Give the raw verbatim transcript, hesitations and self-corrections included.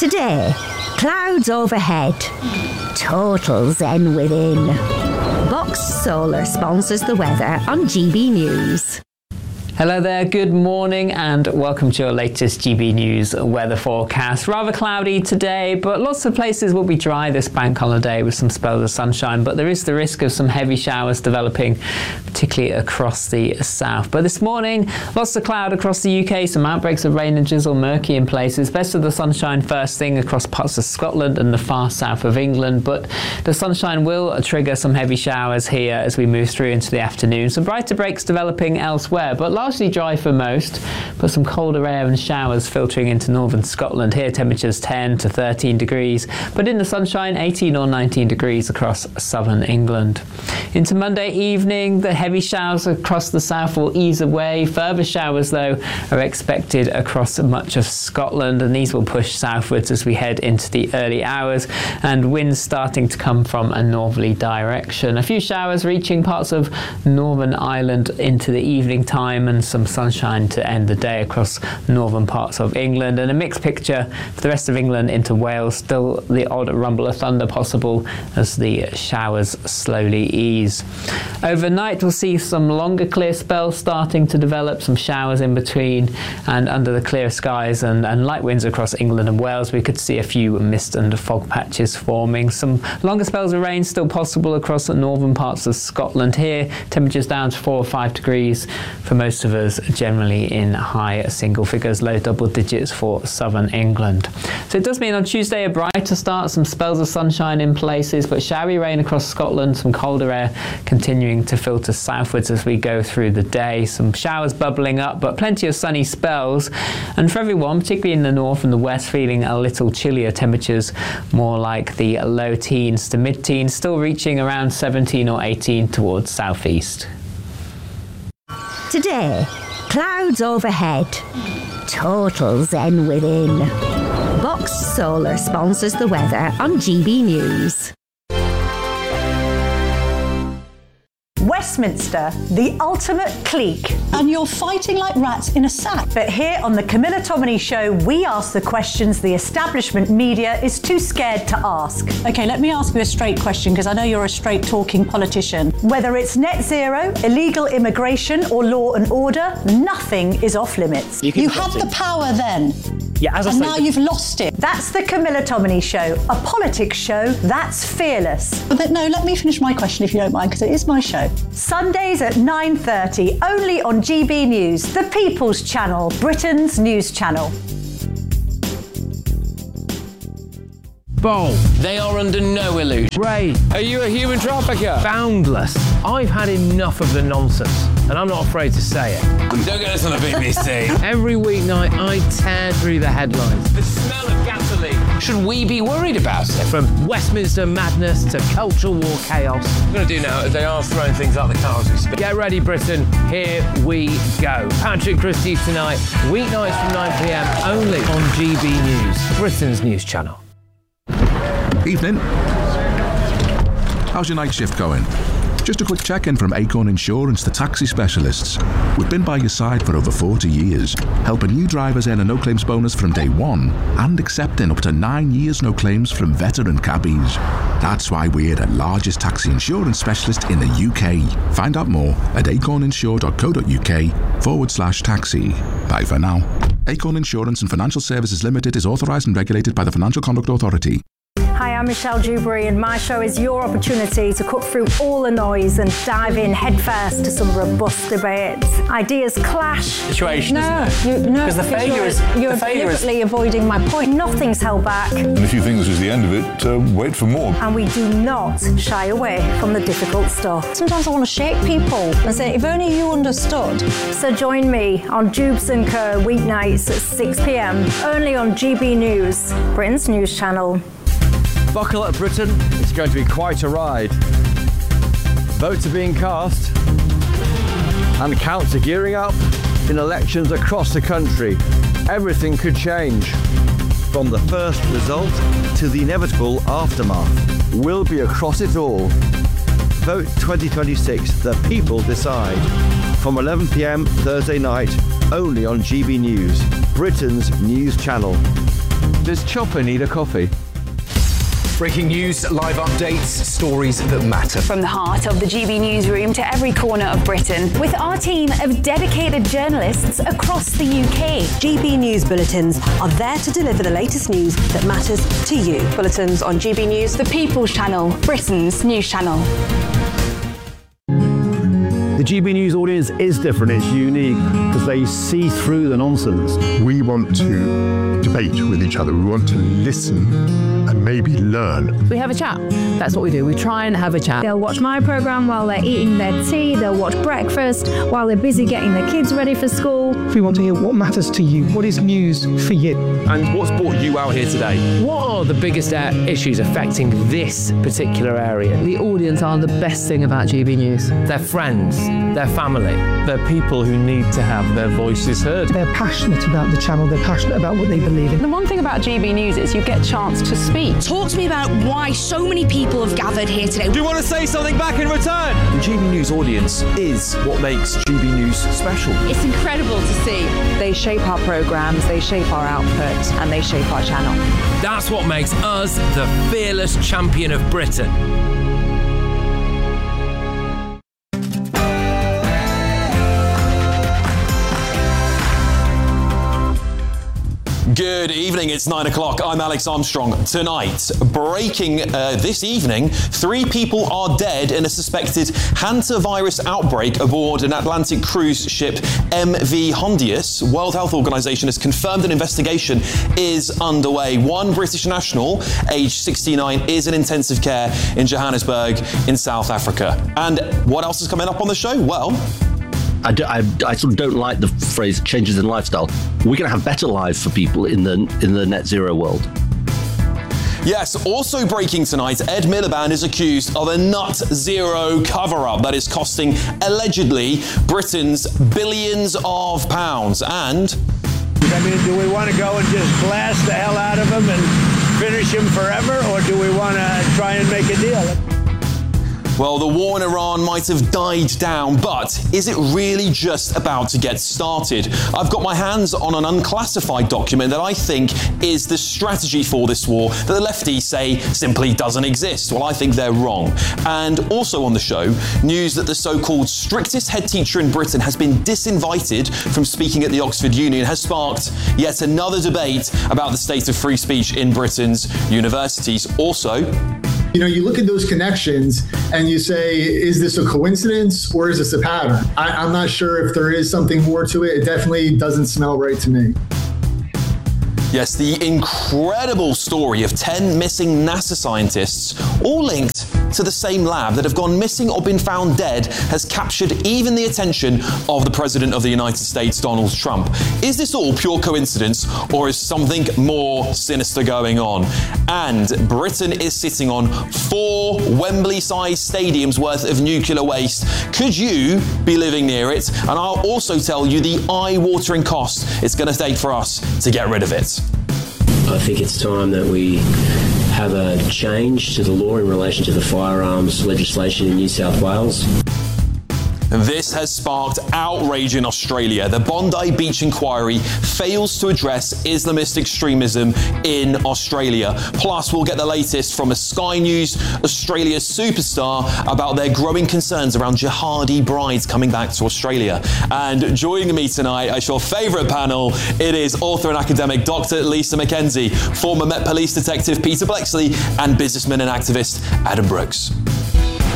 Today, clouds overhead, total zen within. Box Solar sponsors the weather on G B News. Hello there, good morning and welcome to your latest G B News weather forecast. Rather cloudy today, but lots of places will be dry this bank holiday with some spells of sunshine, but there is the risk of some heavy showers developing, particularly across the south. But this morning, lots of cloud across the U K, some outbreaks of rain and drizzle, murky in places. Best of the sunshine first thing across parts of Scotland and the far south of England, but the sunshine will trigger some heavy showers here as we move through into the afternoon. Some brighter breaks developing elsewhere, but largely dry for most, but some colder air and showers filtering into northern Scotland. Here temperatures ten to thirteen degrees, but in the sunshine eighteen or nineteen degrees across southern England. Into Monday evening, the heavy showers across the south will ease away. Further showers though are expected across much of Scotland, and these will push southwards as we head into the early hours, and winds starting to come from a northerly direction. A few showers reaching parts of Northern Ireland into the evening time, and some sunshine to end the day across northern parts of England, and a mixed picture for the rest of England into Wales. Still the odd rumble of thunder possible as the showers slowly ease. Overnight we'll see some longer clear spells starting to develop, some showers in between and under the clear skies, and, and light winds across England and Wales. We could see a few mist and fog patches forming. Some longer spells of rain still possible across the northern parts of Scotland. Here temperatures down to four or five degrees for most of us, generally in high single figures, low double digits for southern England. So it does mean on Tuesday a brighter start, some spells of sunshine in places, but showery rain across Scotland, some colder air continuing to filter southwards as we go through the day. Some showers bubbling up, but plenty of sunny spells. And for everyone, particularly in the north and the west, feeling a little chillier, temperatures more like the low teens to mid-teens, still reaching around seventeen or eighteen towards southeast. Today, clouds overhead, total zen within. Box Solar sponsors the weather on G B News. Westminster, the ultimate clique. And you're fighting like rats in a sack. But here on the Camilla Tominey Show, we ask the questions the establishment media is too scared to ask. Okay, let me ask you a straight question, because I know you're a straight-talking politician. Whether it's net zero, illegal immigration, or law and order, nothing is off limits. You, you had the power then. Yeah, as I and said, now you've lost it. That's the Camilla Tominey Show, a politics show that's fearless. But no, let me finish my question if you don't mind, because it is my show. Sundays at nine thirty, only on G B News, the People's Channel, Britain's news channel. Bold. They are under no illusion. Ray. Are you a human trafficker? Boundless. I've had enough of the nonsense, and I'm not afraid to say it. Don't get this on the B B C. Every weeknight, I tear through the headlines. The smell of gasoline. Should we be worried about it? From Westminster madness to cultural war chaos. What I'm going to do now is they are throwing things out the car as we speak. Get ready, Britain. Here we go. Patrick Christie's tonight, weeknights from nine p m, only on G B News, Britain's news channel. Evening. How's your night shift going? Just a quick check-in from Acorn Insurance, the taxi specialists. We've been by your side for over forty years, helping new drivers earn a no-claims bonus from day one and accepting up to nine years no claims from veteran cabbies. That's why we're the largest taxi insurance specialist in the U K. Find out more at acorninsure.co.uk forward slash taxi. Bye for now. Acorn Insurance and Financial Services Limited is authorised and regulated by the Financial Conduct Authority. Hi, I'm Michelle Dewberry, and my show is your opportunity to cut through all the noise and dive in headfirst to some robust debates. Ideas clash. Situation, No, isn't it? you, no, Because the failure you're, is- you're the failure is- deliberately avoiding my point. Nothing's held back, And if you think this is the end of it, uh, wait for more. and we do not shy away from the difficult stuff. Sometimes I want to shake people and say, if only you understood. So join me on Jubes and Co weeknights at six p m, only on G B News, Britain's news channel. Buckle up, Britain. It's going to be quite a ride. Votes are being cast and counts are gearing up in elections across the country. Everything could change. From the first result to the inevitable aftermath. We'll be across it all. Vote twenty twenty-six, the people decide. From eleven p m Thursday night, only on G B News, Britain's news channel. Does Chopper need a coffee? Breaking news, live updates, stories that matter. From the heart of the G B newsroom to every corner of Britain, with our team of dedicated journalists across the U K. G B News Bulletins are there to deliver the latest news that matters to you. Bulletins on G B News, the People's Channel, Britain's news channel. The G B News audience is different, it's unique, because they see through the nonsense. We want to debate with each other, we want to listen and maybe learn. We have a chat, that's what we do, we try and have a chat. They'll watch my programme while they're eating their tea, they'll watch breakfast while they're busy getting their kids ready for school. We want to hear what matters to you, what is news for you. And what's brought you out here today? What are the biggest uh, issues affecting this particular area? The audience are the best thing about G B News. Their friends, their family. They're people who need to have their voices heard. They're passionate about the channel, they're passionate about what they believe in. The one thing about G B News is you get a chance to speak. Talk to me about why so many people have gathered here today. Do you want to say something back in return? The G B News audience is what makes G B News special. It's incredible to see. They shape our programmes, they shape our output, and they shape our channel. That's what makes us the fearless champion of Britain. Good evening, it's nine o'clock. I'm Alex Armstrong. Tonight, breaking uh, this evening, three people are dead in a suspected hantavirus outbreak aboard an Atlantic cruise ship M V Hondius. World Health Organization has confirmed an investigation is underway. One British national, aged sixty-nine, is in intensive care in Johannesburg in South Africa. And what else is coming up on the show? Well, I, do, I, I sort of don't like the phrase changes in lifestyle. We're going to have better lives for people in the in the net zero world. Yes, also breaking tonight, Ed Miliband is accused of a nut zero cover-up that is costing, allegedly, Britain's billions of pounds. And I mean, do we want to go and just blast the hell out of him and finish him forever, or do we want to try and make a deal? Well, the war in Iran might have died down, but is it really just about to get started? I've got my hands on an unclassified document that I think is the strategy for this war that the lefties say simply doesn't exist. Well, I think they're wrong. And also on the show, news that the so-called strictest head teacher in Britain has been disinvited from speaking at the Oxford Union has sparked yet another debate about the state of free speech in Britain's universities. Also, you know, you look at those connections and you say, is this a coincidence or is this a pattern? I, I'm not sure if there is something more to it. It definitely doesn't smell right to me. Yes, the incredible story of ten missing NASA scientists, all linked to the same lab, that have gone missing or been found dead, has captured even the attention of the President of the United States, Donald Trump. Is this all pure coincidence, or is something more sinister going on? And Britain is sitting on four Wembley-sized stadiums worth of nuclear waste. Could you be living near it? And I'll also tell you the eye-watering cost it's going to take for us to get rid of it. I think it's time that we have a change to the law in relation to the firearms legislation in New South Wales. This has sparked outrage in Australia. The Bondi Beach inquiry fails to address Islamist extremism in Australia. Plus, we'll get the latest from a Sky News Australia superstar about their growing concerns around jihadi brides coming back to Australia. And joining me tonight is your favourite panel. It is author and academic Doctor Lisa McKenzie, former Met Police Detective Peter Bleksley, and businessman and activist Adam Brooks.